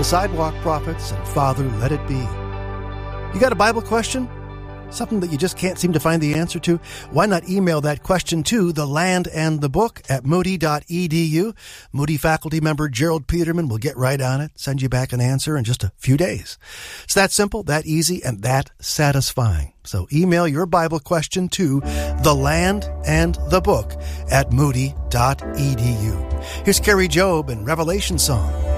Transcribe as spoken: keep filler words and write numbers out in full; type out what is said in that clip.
The Sidewalk Prophets and Father Let It Be. You got a Bible question? Something that you just can't seem to find the answer to? Why not email that question to The Land and the Book at moody dot e d u. Moody faculty member Gerald Peterman will get right on it, send you back an answer in just a few days. It's that simple, that easy, and that satisfying. So email your Bible question to The Land and the Book at moody dot e d u. Here's Carrie Job and Revelation Song.